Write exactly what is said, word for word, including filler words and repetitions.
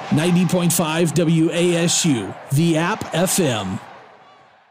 ninety point five W A S U, the app F M.